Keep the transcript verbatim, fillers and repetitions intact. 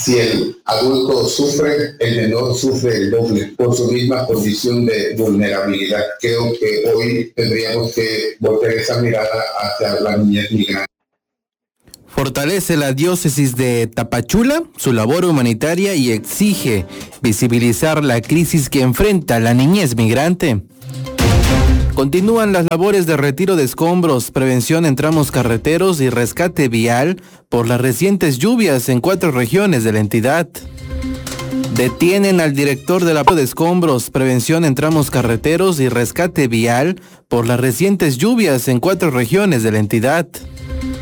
si el adulto sufre, el menor sufre el doble por su misma condición de vulnerabilidad. Creo que hoy tendríamos que volver esa mirada hacia la niñez migrante. Fortalece la diócesis de Tapachula su labor humanitaria y exige visibilizar la crisis que enfrenta la niñez migrante. Continúan las labores de retiro de escombros, prevención en tramos carreteros y rescate vial por las recientes lluvias en cuatro regiones de la entidad. Detienen al director de la de escombros, prevención en tramos carreteros y rescate vial por las recientes lluvias en cuatro regiones de la entidad.